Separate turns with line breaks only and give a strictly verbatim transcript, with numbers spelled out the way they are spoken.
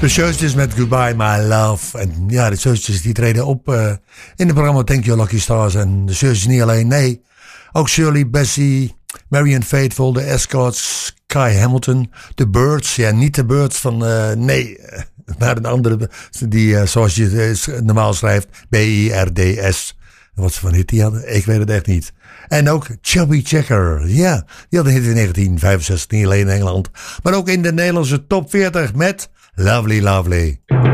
De Searchers met Goodbye My Love. En ja, de Searchers die treden op uh, in het programma Thank You Lucky Stars. En de Searchers niet alleen, nee. Ook Shirley Bassey, Marianne Faithfull, de Escorts, Kai Hamilton, de Birds. Ja, niet de Birds van, uh, nee, maar een andere, die uh, zoals je het normaal schrijft, B I R D S. Wat ze van hit die hadden, ik weet het echt niet. En ook Chubby Checker, ja, die had een hit in negentien vijfenzestig, niet alleen in Engeland, maar ook in de Nederlandse top veertig met Lovely Lovely.